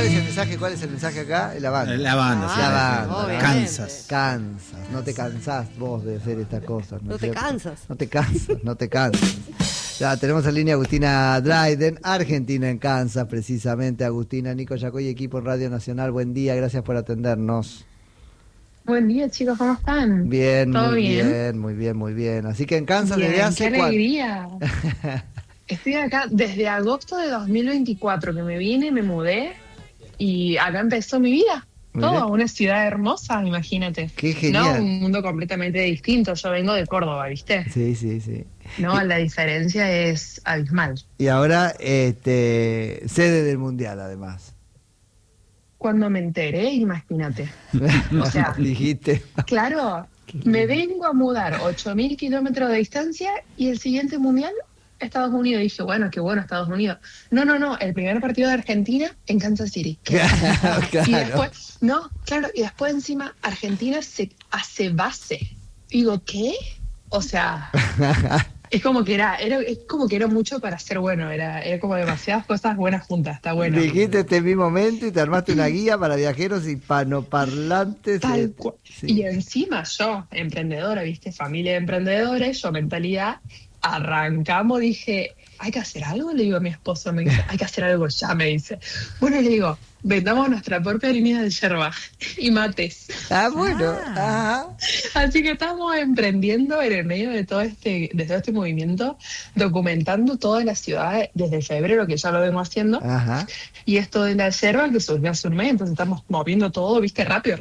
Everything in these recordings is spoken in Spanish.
¿Cuál es el mensaje? ¿Cuál es el mensaje acá? La banda. La banda, sí. La banda. Obviamente. Kansas. Kansas. No te cansás vos de hacer estas cosas. No te cansas. No te cansas, no te cansas. Ya tenemos en línea a Agustina Dryden, argentina en Kansas, precisamente. Agustina, Nico Yacoy, equipo en Radio Nacional. Buen día, gracias por atendernos. Buen día, chicos, ¿cómo están? Bien, ¿Todo muy bien? bien, muy bien, muy bien. Así que en Kansas Bien, desde hace ¡qué alegría! Estoy acá desde agosto de 2024 que me vine, me mudé y acá empezó mi vida. Mirá. Todo, una ciudad hermosa, imagínate. Qué genial. No, un mundo completamente distinto. Yo vengo de Córdoba, ¿viste? Sí, sí, sí. No, la diferencia es abismal. Y ahora, sede del Mundial, además. Cuando me enteré, imagínate. O sea, dijiste. claro, me vengo a mudar 8.000 kilómetros de distancia y el siguiente mundial, Estados Unidos. Dije, bueno, qué bueno Estados Unidos. No, el primer partido de Argentina en Kansas City. Claro. Y después, y después encima Argentina se hace base. Digo, ¿qué? O sea, es como que era mucho para ser bueno, era como demasiadas cosas buenas juntas, está bueno. Dijiste este mismo momento y te armaste una guía para viajeros hispanoparlantes. Tal cual. Sí. Y encima yo, emprendedora, viste, familia de emprendedores, yo mentalidad, arrancamos, dije, hay que hacer algo, le digo a mi esposo, me dice, hay que hacer algo ya, me dice. Bueno, le digo, vendamos nuestra propia línea de yerba y mates. Ah, bueno. Ajá. Así que estamos emprendiendo en el medio de todo este movimiento, documentando todas las ciudades desde febrero, que ya lo vengo haciendo. Ajá. Y esto de la yerba que surgió hace un mes, entonces estamos moviendo todo, viste, rápido.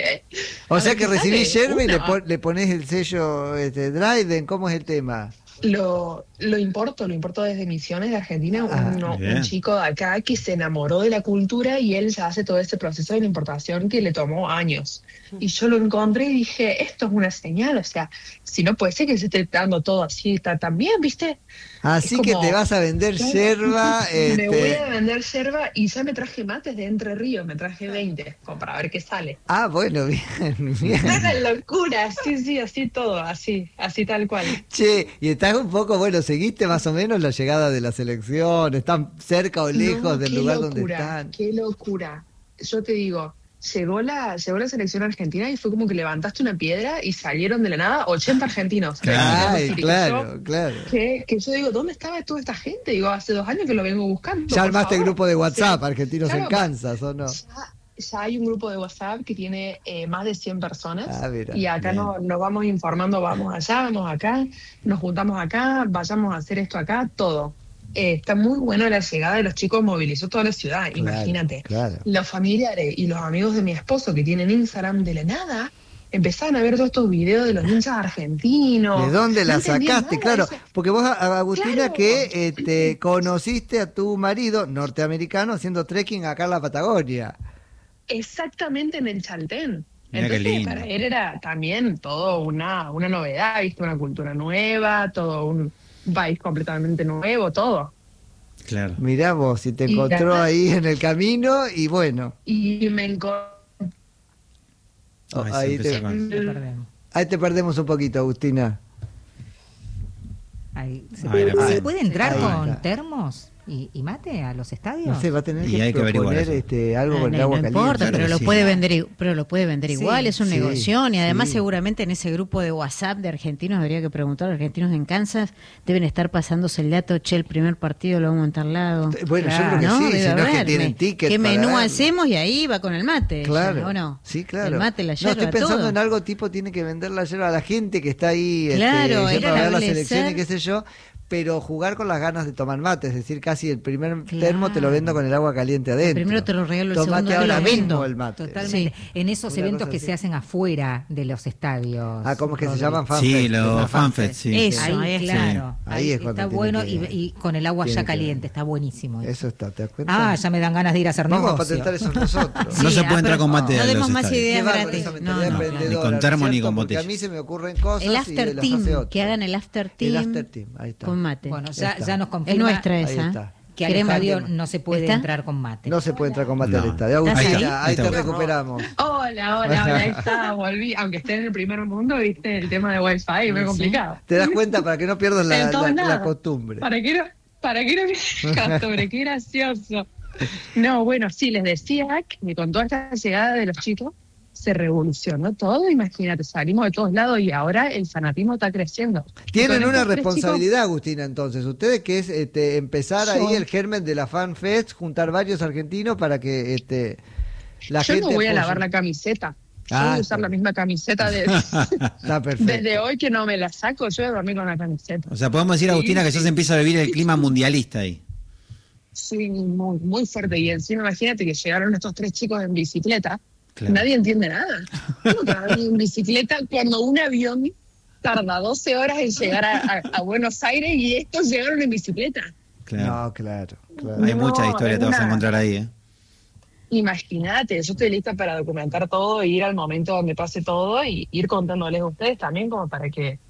O sea ver que qué recibís sale. yerba y Uno. le pones el sello Dryden. ¿Cómo es el tema? Lo importo desde Misiones de Argentina, bien. un chico de acá que se enamoró de la cultura y él ya hace todo este proceso de la importación que le tomó años. Y yo lo encontré y dije, esto es una señal, o sea, si no puede ser que se esté dando todo así, está tan bien, ¿viste? Así Es que como- te vas a vender yerba. Me voy a vender yerba y ya me traje mates de Entre Ríos, me traje 20, como para ver qué sale. Ah, bueno, bien, bien. Una locura, sí, así todo, así tal cual. Che, y estás un poco, bueno, seguiste más o menos la llegada de la selección, están cerca o lejos No, del qué lugar locura, donde están. Qué locura. Yo te digo, llegó la selección argentina y fue como que levantaste una piedra y salieron de la nada 80 argentinos. Ay, Que claro, claro. que yo digo, ¿dónde estaba toda esta gente? Digo, hace 2 años que lo vengo buscando. Ya por armaste el favor. grupo de WhatsApp, Sí. argentinos Claro, en Kansas, ¿o no? Ya hay un grupo de WhatsApp que tiene más de 100 personas Ah, mira, y acá bien. nos vamos informando, vamos allá, vamos acá, nos juntamos acá, vayamos a hacer esto acá, todo. Está muy buena la llegada de los chicos, movilizó toda la ciudad, Claro, imagínate. claro. Los familiares y los amigos de mi esposo que tienen Instagram de la nada, empezaron a ver todos estos videos de los ninjas argentinos. ¿De dónde la No entendían sacaste? nada, Claro, eso. porque vos, Agustina, Claro. que conociste a tu marido norteamericano haciendo trekking acá en la Patagonia. Exactamente en el Chaltén. Mirá qué Entonces lindo. para él era también todo una novedad, viste, una cultura nueva, todo un país completamente nuevo, todo. Claro. Mirá vos, si te Y encontró además- ahí en el camino y bueno, Y me encontré Ay, se ahí, empieza te, con- Lo perdemos. ahí te perdemos un poquito, Agustina. Ahí. ¿Se, Ay, la puede, madre. ¿se puede entrar Ahí con está. termos y mate a los estadios? No sé, va a tener Y que hay que averiguar proponer eso. algo con el No agua importa, caliente. Claro pero que lo sí. puede vender, pero lo puede vender Sí, igual, es un sí, negocio y además sí. seguramente en ese grupo de WhatsApp de argentinos, habría que preguntar, argentinos en Kansas, deben estar pasándose el dato, che, el primer partido lo vamos a montar al lado. Bueno, yo creo que sí, Debe si no es que haber. tienen ticket ¿Qué para menú verlo? hacemos? Y ahí va con el mate. Claro, ¿O no? sí, claro. El mate, la No, yerba, estoy pensando todo. en algo tipo, tiene que vender la yerba a la gente que está ahí Claro, yendo era a ver las establecer- elecciones, qué sé yo, pero jugar con las ganas de tomar mate, es decir, casi el primer Claro. termo te lo vendo con el agua caliente adentro. Primero te lo regalo, el Tomate segundo te ahora lo mismo vendo. el mate. Totalmente. En esos Una eventos cosa que así. se hacen afuera de los estadios. Ah, ¿cómo es que se Rodri. llaman? Sí, FanFest. los FanFest, sí. Eso. Ahí, ahí está. claro. Ahí Ahí es cuando está tiene bueno que- y con el agua tiene ya que caliente, ver. está buenísimo. Eso está, ¿te das cuenta? Ah, ya me dan ganas de ir a hacer Vamos a negocio. patentar eso nosotros. No se puede pero entrar con mate No a los demos más estadios. ideas Qué bárbaro gratis. esa No, mentalidad no. emprendedora, Ni con ¿no es termo ni cierto? con Porque a botellas. mí se me ocurren cosas El y after las hace team, otro. que hagan el after team, El after team, ahí está. con mate. Bueno, Ahí ya está. nos confirma Es nuestra Ahí esa. está. que al Queremos- estadio no se puede ¿Está? entrar con mate. No se puede entrar con mate al No. estadio. ¿Estás Agustina, ahí? ahí te Ahí está. recuperamos. Hola, ahí está, volví. Aunque esté en el primer mundo, viste, el tema de Wi-Fi es complicado. Te das cuenta para que no pierdas En todos la lados. costumbre. ¿Para qué no me costumbre? Qué gracioso. No, bueno, sí, les decía que con toda esta llegada de los chicos se revolucionó todo. Imagínate, salimos de todos lados y ahora el fanatismo está creciendo. Tienen Con una estos tres responsabilidad, Agustina, entonces. Ustedes que es empezar ahí el germen de la Fan Fest, juntar varios argentinos para que la Yo gente no voy a apoye. lavar la camiseta. Yo Ah, voy a usar está la bien. misma camiseta Está perfecto. desde hoy que no me la saco. Yo voy a dormir con la camiseta. O sea, podemos decir, Agustina, que ya se empieza a vivir el clima mundialista ahí. Sí, muy, muy fuerte. Y encima imagínate que llegaron estos tres chicos en bicicleta. Claro. Nadie entiende nada. ¿Cómo que van en bicicleta cuando un avión tarda 12 horas en llegar a Buenos Aires y estos llegaron en bicicleta? Claro. No, claro. Hay No, muchas historias, te vas a una- encontrar ahí, ¿eh? Imagínate, yo estoy lista para documentar todo e ir al momento donde pase todo y ir contándoles a ustedes también como para que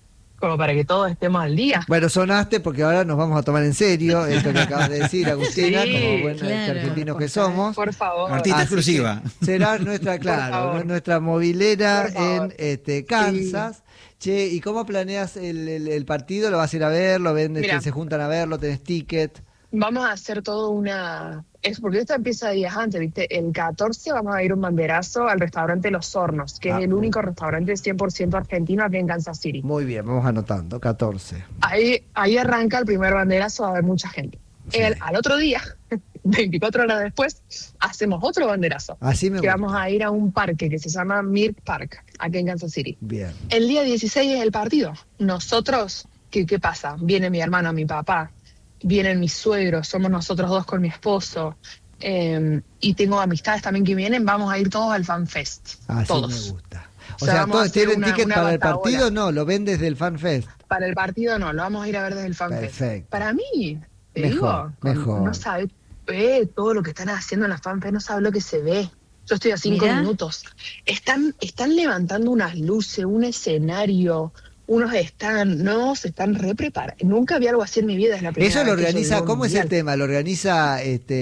todos estemos al día. Bueno, sonaste porque ahora nos vamos a tomar en serio esto que acabas de decir, Agustina, Sí, como buenos claro. argentinos que somos. Por favor. Artista Así exclusiva. que será nuestra, claro, favor. nuestra movilera Por favor. en Kansas. Che, ¿y cómo planeas el partido? ¿Lo vas a ir a ver? ¿Lo ven? Mira. ¿Se juntan a verlo? ¿Tenés ticket? Vamos a hacer todo es porque esto empieza días antes, ¿viste? El 14 vamos a ir un banderazo al restaurante Los Hornos, que Ah, es el único restaurante 100% argentino aquí en Kansas City. Muy bien, vamos anotando, 14. Ahí arranca el primer banderazo, va a haber mucha gente. Sí. Al otro día, 24 horas después, hacemos otro banderazo. Así me Que gusta. vamos a ir a un parque que se llama Mirk Park, aquí en Kansas City. Bien. El día 16 es el partido. Nosotros, ¿qué pasa? Viene mi hermano, mi papá, vienen mis suegros, somos nosotros dos con mi esposo, y tengo amistades también que vienen, vamos a ir todos al Fan Fest. Así todos. me gusta. O O sea, sea, vamos a ¿todos hacer tienen una ticket para el batahola. partido? No, lo ven desde el Fan Fest. Para el partido no, lo vamos a ir a ver desde el Fan Fest. Perfecto. Para mí, te Mejor, digo, mejor. no sabe todo lo que están haciendo en la Fan Fest, no sabe lo que se ve. Yo estoy a 5 Mirá. minutos. Están levantando unas luces, un escenario, se están re preparados. Nunca vi algo así en mi vida, es la primera Eso lo vez que yo organiza, veo un ¿cómo es el mundial. tema? ¿Lo organiza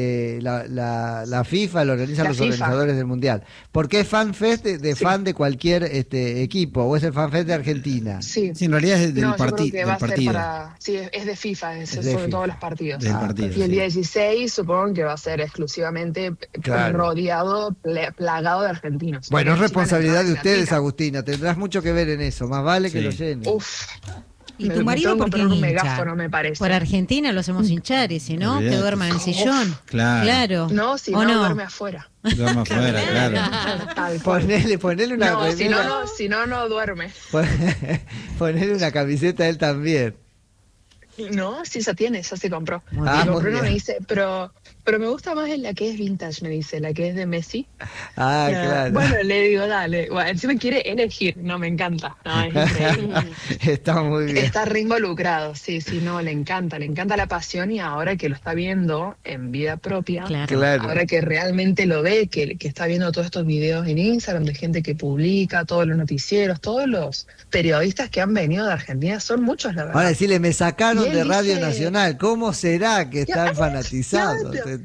la FIFA, lo organizan La los FIFA. organizadores del Mundial? ¿Por qué es Fan Fest de Sí. fan de cualquier equipo? ¿O es el Fan Fest de Argentina? Sí. Sí, en realidad es del, No, yo creo del que va a ser partido. sí, es de FIFA, Es es de sobre FIFA. todos los partidos. Del partido. Y el sí. día 16 supongo que va a ser exclusivamente Claro. rodeado, plagado de argentinos. Bueno, es Porque encima responsabilidad la de entrada ustedes, gratuita. Agustina. Tendrás mucho que ver en eso. Más vale que Sí. lo llenen. Uf. ¿Y tu me marido tengo por que qué comprar un hincha? megáfono, me parece. Por Argentina lo hacemos hinchar y si no, que Olvídate. duerman en el sillón. Claro. No, si ¿O no, duerme afuera. Duerme afuera, claro. Tal cual. Ponele una, No, si no duerme. ponele una camiseta a él también. No, sí, esa se compró. Muy Ah, Se muy compró una, bien. me dice, pero me gusta más en la que es vintage, me dice, la que es de Messi. Ah, claro. Bueno, le digo, dale. Bueno, encima quiere elegir, no, me encanta. No, es increíble. Está muy bien. Está re involucrado, sí, no, le encanta la pasión y ahora que lo está viendo en vida propia, Claro. Claro. ahora que realmente lo ve, que está viendo todos estos videos en Instagram de gente que publica, todos los noticieros, todos los periodistas que han venido de Argentina, son muchos, la verdad. Ahora decirle, me sacaron Y él de Radio dice- Nacional. ¿Cómo será que están Claro, fanatizados? claro.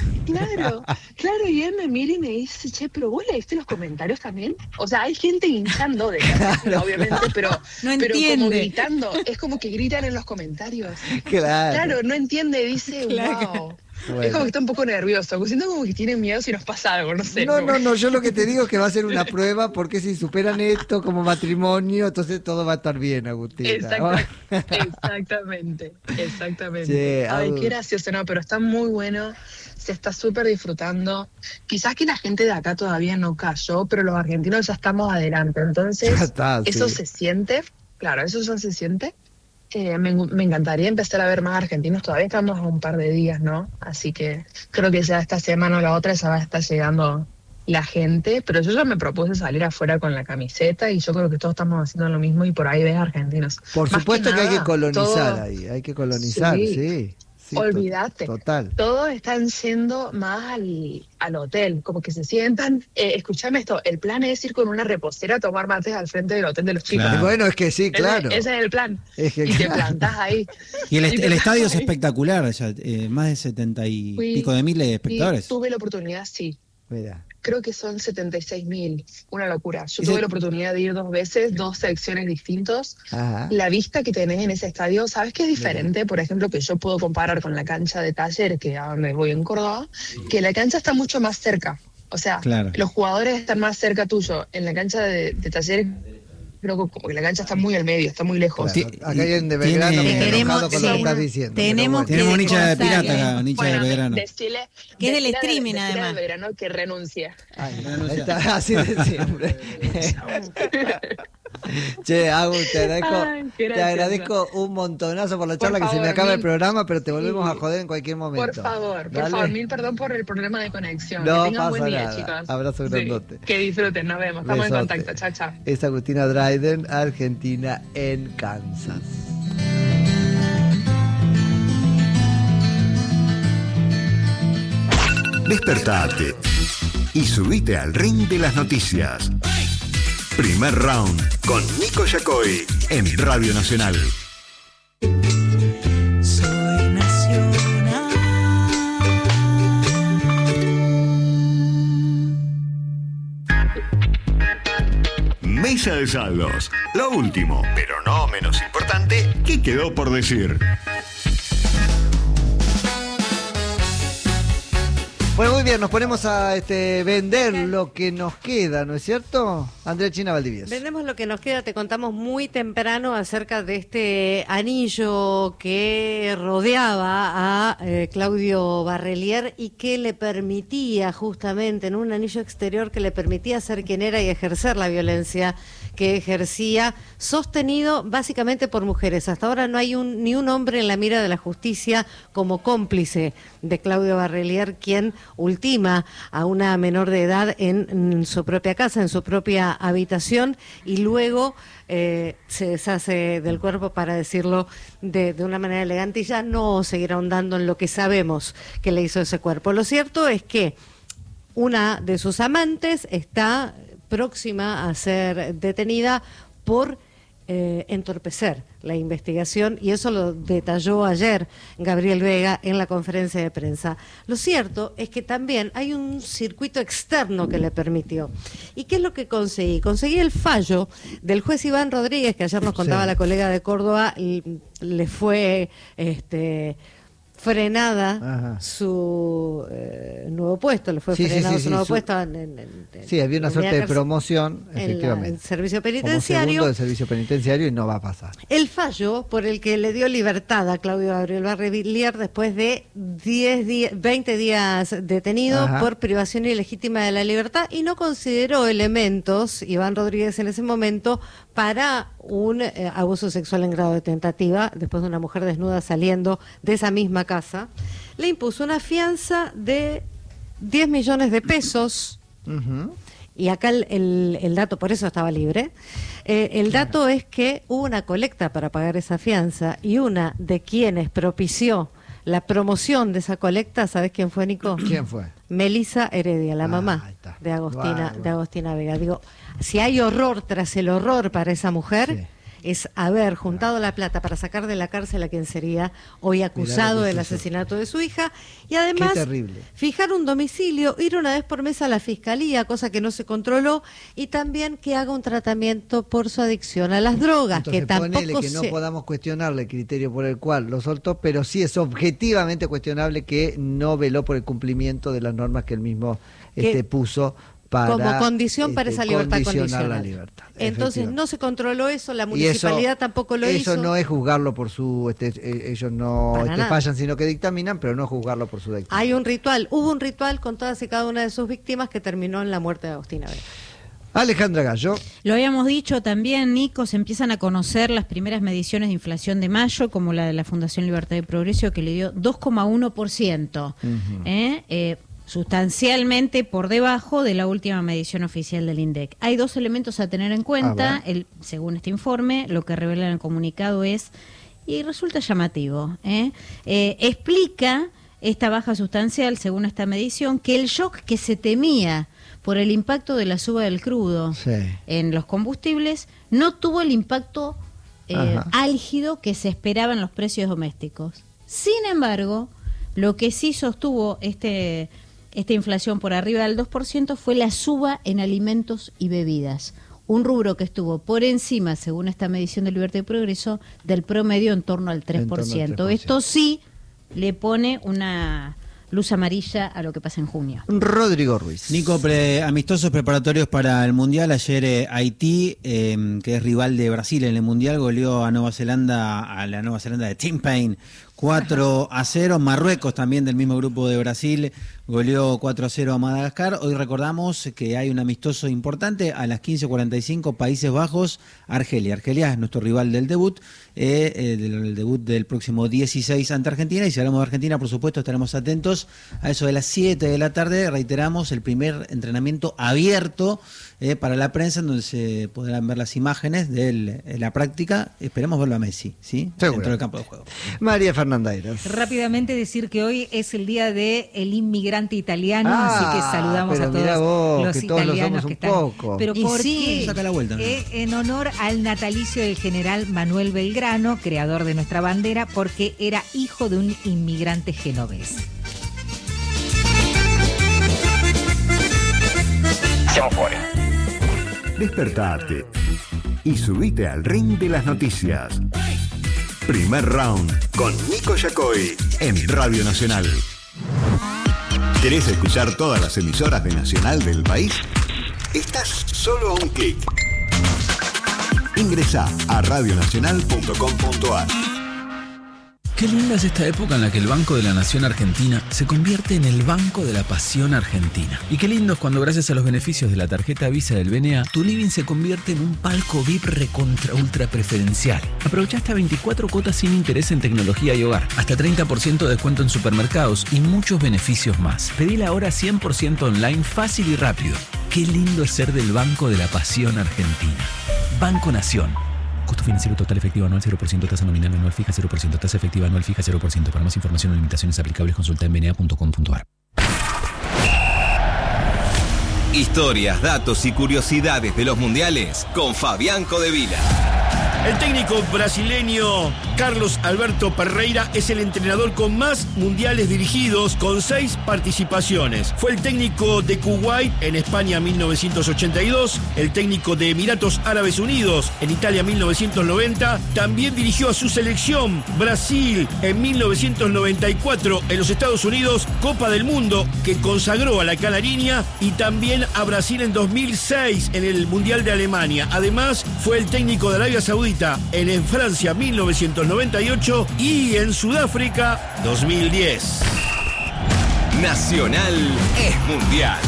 Claro, y él me mira y me dice, che, pero vos leíste los comentarios también. O sea, hay gente hinchando de Argentina, obviamente, pero como entiende. gritando, es como que gritan en los comentarios. Claro. Claro, no entiende, dice, Claro. wow. Bueno. Es como que está un poco nervioso, siento como que tiene miedo si nos pasa algo, no sé. No, yo lo que te digo es que va a ser una prueba porque si superan esto como matrimonio, entonces todo va a estar bien, Agustina. Exactamente. Che, Ay, Agus. qué gracioso, no, pero está muy bueno, se está súper disfrutando. Quizás que la gente de acá todavía no cayó, pero los argentinos ya estamos adelante, entonces Ya está, eso sí. se siente, claro, eso ya se siente. Me encantaría empezar a ver más argentinos, todavía estamos a un par de días, ¿no? Así que creo que ya esta semana o la otra ya va a estar llegando la gente, pero yo ya me propuse salir afuera con la camiseta y yo creo que todos estamos haciendo lo mismo y por ahí ves argentinos. Por Más supuesto que hay que nada, colonizar todo- ahí, hay que colonizar, Sí. sí. Sí, Olvídate. Total. Todos están yendo más al hotel, como que se sientan. Escúchame esto, el plan es ir con una reposera a tomar mates al frente del hotel de los chicos. Claro. Bueno, es que sí, claro. Ese es el plan. Es que y te claro. plantás ahí. Y el Y te estadio es plantás ahí. espectacular, ya, más de 70 y Fui- pico de miles de Y espectadores. tuve la oportunidad, sí. Mira. Creo que son 76.000, una locura. Yo ¿Y tuve se- la oportunidad de ir 2 veces, 2 secciones distintos. Ajá. La vista que tenés en ese estadio, ¿sabes qué es diferente? Por ejemplo, que yo puedo comparar con la cancha de Talleres, que a donde voy en Córdoba, que la cancha está mucho más cerca. O sea, Claro. los jugadores están más cerca tuyo. En la cancha de Talleres, creo que como que la cancha está muy al medio, está muy lejos. Claro, Ti- acá hay en de tiene- Belgrano me Tenemos- enojado con lo que sí, estás diciendo. tenemos pero Tenemos un hincha de contar pirata que- acá, un hincha de Belgrano. Decile, Que es del decile streaming, decile además. al Belgrano que renuncie. Ay, ahí está, así de siempre. Che, Agus, te agradezco, Ay, qué te gracioso. agradezco un montonazo por la charla, que se me favor, acaba el mil. programa, pero te volvemos Sí. a joder en cualquier momento. Por Dale. favor, mil perdón por el problema de conexión. No Que tengan pasa buen día, nada. chicos. Abrazo Sí, grandote. que disfruten, nos vemos. Estamos en Besote. contacto. Chao, chao. Es Agustina Dryden, Argentina en Kansas. Despertate y subite al ring de las noticias. Primer round con Nico Yacoy en Radio Nacional. Soy nacional. Mesa de saldos. Lo último, pero no menos importante, ¿qué quedó por decir? Bueno, muy bien, nos ponemos a vender lo que nos queda, ¿no es cierto? Andrea China Valdivieso. Vendemos lo que nos queda, te contamos muy temprano acerca de este anillo que rodeaba a Claudio Barrelier y que le permitía justamente, en un anillo exterior que le permitía ser quien era y ejercer la violencia que ejercía, sostenido básicamente por mujeres. Hasta ahora no hay ni un hombre en la mira de la justicia como cómplice de Claudio Barrelier, quien ultima a una menor de edad en su propia casa, en su propia habitación, y luego se deshace del cuerpo, para decirlo de una manera elegante, y ya no seguir ahondando en lo que sabemos que le hizo ese cuerpo. Lo cierto es que una de sus amantes está próxima a ser detenida por entorpecer la investigación, y eso lo detalló ayer Gabriel Vega en la conferencia de prensa. Lo cierto es que también hay un circuito externo que le permitió. ¿Y qué es lo que conseguí? Conseguí el fallo del juez Iván Rodríguez, que ayer nos contaba Sí. la colega de Córdoba, le fue frenada Ajá. su nuevo puesto, le fue Sí, sí, frenado sí, su sí, nuevo su- puesto Sí, había una en suerte de cárcel, promoción, en efectivamente. el servicio Como penitenciario. segundo del servicio penitenciario, y no va a pasar. El fallo por el que le dio libertad a Claudio Gabriel Barrelier después de 20 días detenido Ajá. por privación ilegítima de la libertad, y no consideró elementos, Iván Rodríguez en ese momento, para un abuso sexual en grado de tentativa, después de una mujer desnuda saliendo de esa misma casa. Le impuso una fianza de 10 millones de pesos. Ujú. Y acá el dato, por eso estaba libre, el dato es que hubo una colecta para pagar esa fianza, y una de quienes propició la promoción de esa colecta, ¿sabes quién fue, Nico? ¿Quién fue? Melissa Heredia, la Ah, mamá ahí está. de Agostina, Bárbaro. Vega. Digo, si hay horror tras el horror para esa mujer, Sí. es haber juntado la plata para sacar de la cárcel a quien sería hoy acusado que del es eso. asesinato de su hija, y además Qué terrible. fijar un domicilio, ir una vez por mes a la fiscalía, cosa que no se controló, y también que haga un tratamiento por su adicción a las drogas, Entonces, que tampoco ponele que no sé. podamos cuestionarle el criterio por el cual lo soltó, pero sí es objetivamente cuestionable que no veló por el cumplimiento de las normas que él mismo Que- puso para como condición para esa libertad condicionar condicional. la libertad. Entonces no se controló eso, la Y eso- municipalidad tampoco lo hizo. Eso no es juzgarlo por su... ellos no Para nada. fallan, sino que dictaminan, pero no es juzgarlo por su dictamen. Hay un ritual, hubo un ritual con todas y cada una de sus víctimas que terminó en la muerte de Agostina Vega. Alejandra Gallo. Lo habíamos dicho también, Nico, se empiezan a conocer las primeras mediciones de inflación de mayo, como la de la Fundación Libertad y Progreso, que le dio 2,1%, sustancialmente por debajo de la última medición oficial del INDEC. Hay dos elementos a tener en cuenta. Según este informe, lo que revela en el comunicado es, y resulta llamativo, explica esta baja sustancial, según esta medición, que el shock que se temía por el impacto de la suba del crudo Sí. en los combustibles no tuvo el impacto Ajá. álgido que se esperaba en los precios domésticos. Sin embargo, lo que sí sostuvo este esta inflación por arriba del 2% fue la suba en alimentos y bebidas. Un rubro que estuvo por encima, según esta medición de Libertad y Progreso, del promedio en torno al 3%. Esto sí le pone una luz amarilla a lo que pasa en junio. Rodrigo Ruiz. Nico, amistosos preparatorios para el Mundial. Ayer Haití, que es rival de Brasil en el Mundial, goleó a la Nueva Zelanda de Tim Payne 4-0. Marruecos, también del mismo grupo de Brasil, goleó 4-0 a Madagascar. Hoy recordamos que hay un amistoso importante a las 15:45, Países Bajos, Argelia. Argelia es nuestro rival del debut, del debut del próximo 16 ante Argentina. Y si hablamos de Argentina, por supuesto, estaremos atentos a eso de las 7 de la tarde. Reiteramos, el primer entrenamiento abierto para la prensa, en donde se podrán ver las imágenes de la práctica. Esperemos verlo a Messi, ¿sí? Dentro del campo de juego. María Fernanda Eras. Rápidamente decir que hoy es el día del inmigrante italiano, así que saludamos a todos los italianos que están. Pero ¿por qué? Saca la vuelta, ¿no? En honor al natalicio del general Manuel Belgrano, creador de nuestra bandera, porque era hijo de un inmigrante genovés. Despertate y subite al ring de las noticias. Primer round con Nico Yacoy en Radio Nacional. ¿Querés escuchar todas las emisoras de Nacional del país? Estás solo a un clic. Ingresá a radionacional.com.ar. Qué linda es esta época en la que el Banco de la Nación Argentina se convierte en el Banco de la Pasión Argentina. Y qué lindo es cuando, gracias a los beneficios de la tarjeta Visa del BNA, tu living se convierte en un palco VIP recontra ultra preferencial. Aprovecha hasta 24 cuotas sin interés en tecnología y hogar, hasta 30% de descuento en supermercados y muchos beneficios más. Pedila ahora 100% online, fácil y rápido. Qué lindo es ser del Banco de la Pasión Argentina. Banco Nación. Costo financiero total efectivo anual 0%, tasa nominal anual fija 0%, tasa efectiva anual fija 0%. Para más información o limitaciones aplicables, consulta en bna.com.ar. Historias, datos y curiosidades de los mundiales con Fabián Codevila. El técnico brasileño Carlos Alberto Parreira es el entrenador con más mundiales dirigidos, con 6 participaciones. Fue el técnico de Kuwait en España 1982, el técnico de Emiratos Árabes Unidos en Italia 1990. También dirigió a su selección Brasil en 1994 en los Estados Unidos, Copa del Mundo que consagró a la Canariña, y también a Brasil en 2006 en el Mundial de Alemania. Además, fue el técnico de Arabia Saudita en Francia 1998 y en Sudáfrica 2010. Nacional es mundial.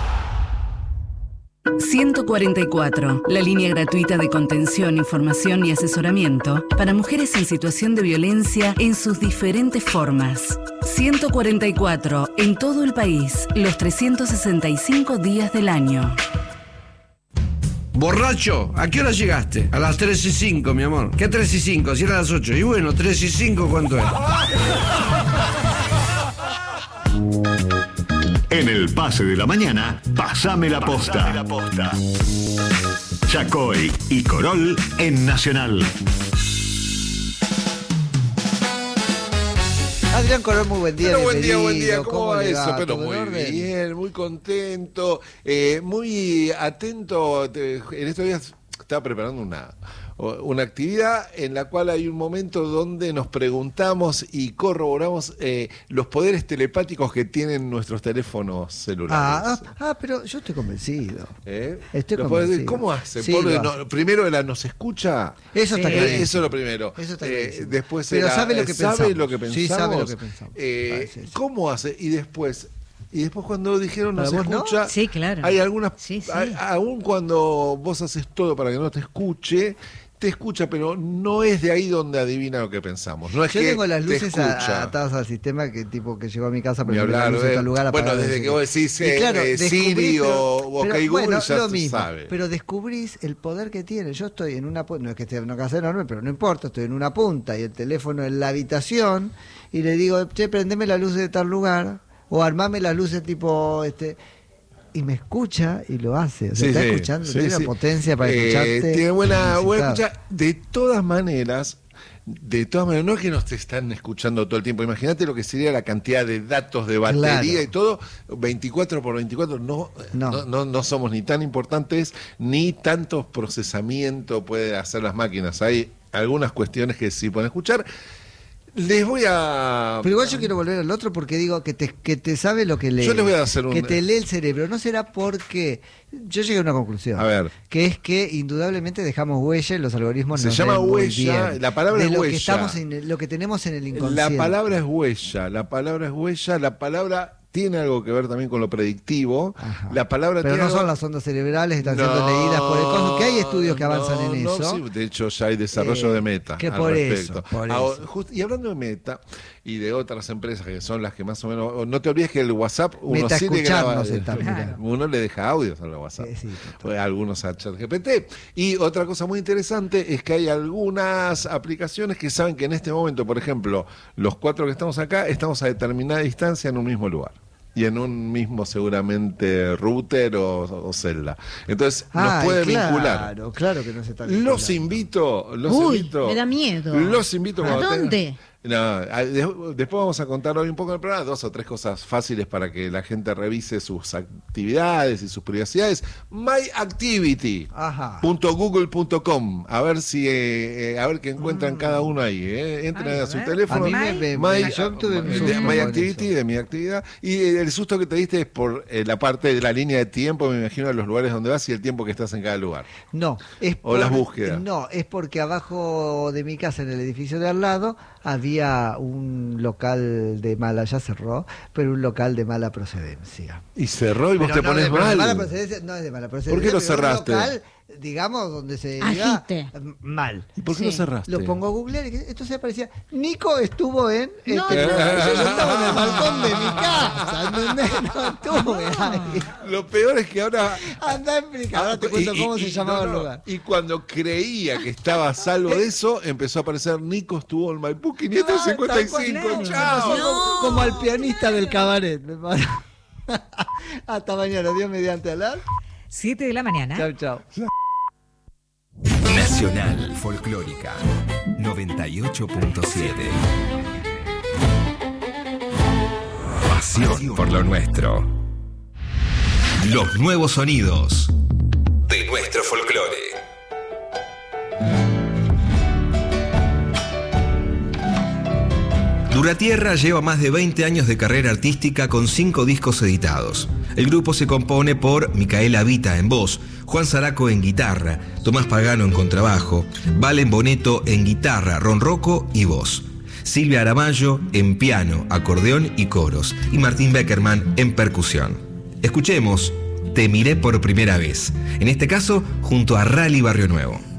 144, la línea gratuita de contención, información y asesoramiento para mujeres en situación de violencia en sus diferentes formas. 144, en todo el país, los 365 días del año. Borracho, ¿a qué hora llegaste? A las 3:05, mi amor. ¿Qué 3:05? Si era a las 8. Y bueno, 3:05, ¿cuánto es? En el pase de la mañana, pasame la posta. Yacoy y Corol en Nacional. Adrián Corol, muy buen día. Pero buen día. ¿Cómo va le eso? Pero ¿Todo muy en orden? bien, muy contento, muy atento. En estos días estaba preparando una actividad en la cual hay un momento donde nos preguntamos y corroboramos los poderes telepáticos que tienen nuestros teléfonos celulares. Pero yo estoy convencido. Estoy convencido. ¿Cómo hace? Sí, primero ¿nos escucha? Eso está claro. Eso es lo primero. Eso está después pero sabe lo que pensamos. ¿Sabe lo que pensamos? Sí, sabe lo que pensamos. ¿Cómo hace? Y después cuando dijeron nos escucha, ¿no? Sí, claro. Hay algunas, sí. Aún cuando vos haces todo para que no te escuche, pero no es de ahí donde adivina lo que pensamos. No es yo que tengo las luces escucha. atadas al sistema que llegó a mi casa, pero hablar de lugar bueno, desde que vos decís Siri o OK Google, ya lo se mismo, sabe. Pero descubrís el poder que tiene. Yo estoy en una punta, no es que esté en una casa enorme, pero no importa, estoy en una punta y el teléfono en la habitación y le digo, che, prendeme la luz de tal lugar o armame las luces tipo y me escucha y lo hace. O sea, está escuchando, tiene una potencia para escucharte. Tiene buena escucha. De todas maneras, de todas maneras, no es que nos te están escuchando todo el tiempo. Imagínate lo que sería la cantidad de datos de batería y todo, 24x24. No somos ni tan importantes, ni tantos procesamiento puede hacer las máquinas. Hay algunas cuestiones que sí pueden escuchar. Les voy a... Pero igual yo quiero volver al otro porque digo que te sabe lo que lee. Yo les voy a hacer que te lee el cerebro. No será porque... Yo llegué a una conclusión. A ver. Que es que indudablemente dejamos huella y los algoritmos se llama huella. La palabra es huella. Lo que tenemos en el inconsciente. La palabra es huella. La palabra tiene algo que ver también con lo predictivo. Ajá. La palabra pero tiene no son las ondas cerebrales, están siendo leídas por el coso, que hay estudios que avanzan en eso. Sí, de hecho ya hay desarrollo de Meta que al por respecto. Eso. Y hablando de Meta y de otras empresas que son las que más o menos... No te olvides que el WhatsApp uno sí le graba, uno le deja audios al WhatsApp. Algunos a ChatGPT. Y otra cosa muy interesante es que hay algunas aplicaciones que saben que en este momento, por ejemplo, los 4 que estamos acá, estamos a determinada distancia en un mismo lugar. Y en un mismo seguramente router o celda. Entonces nos puede vincular. Claro que no se está vinculando. Los invito. Me da miedo. Los invito. ¿A dónde? No, después vamos a contar hoy un poco en el programa 2 o 3 cosas fáciles para que la gente revise sus actividades y sus privacidades. myactivity.google.com. A ver si a ver qué encuentran cada uno ahí. Entren a su teléfono. MyActivity de mi actividad. Y el susto que te diste es por la parte de la línea de tiempo, me imagino, de los lugares donde vas y el tiempo que estás en cada lugar. No, o las búsquedas. No, es porque abajo de mi casa, en el edificio de al lado, había un local de mala, ya cerró, pero un local de mala procedencia. Y cerró y vos te pones mal. De mala procedencia, no es de mala procedencia. ¿Por qué lo cerraste? Un local, digamos, donde se diga mal. ¿Y por qué lo cerraste? Lo pongo a googlear y entonces aparecía, Nico estuvo en... yo estaba en el balcón de mi casa, ¿entendés? No estuve ahí. Lo peor es que ahora... Andá a explicar, ahora te cuento cómo se llamaba el lugar. Y cuando creía que estaba a salvo de eso, empezó a aparecer Nico estuvo en Maipú 555. ¡Chao! Como al pianista del cabaret. Hasta mañana, Dios mediante, Alar. 7 de la mañana. Chau. Nacional Folclórica 98.7. Pasión por lo nuestro. Los nuevos sonidos de nuestro folclore. Duratierra lleva más de 20 años de carrera artística con 5 discos editados. El grupo se compone por Micaela Vita en voz, Juan Zaraco en guitarra, Tomás Pagano en contrabajo, Valen Boneto en guitarra, ronroco y voz, Silvia Aramayo en piano, acordeón y coros, y Martín Beckerman en percusión. Escuchemos Te miré por primera vez, en este caso junto a Rally Barrio Nuevo.